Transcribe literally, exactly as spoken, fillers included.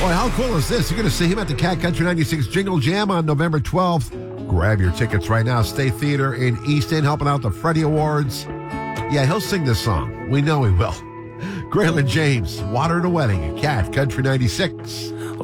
Boy, how cool is this? You're going to see him at the Cat Country ninety-six Jingle Jam on November twelfth. Grab your tickets right now. State Theater in East End, helping out the Freddie Awards. Yeah, he'll sing this song. We know he will. Graylin James, Water in a Wedding at Cat Country ninety-six.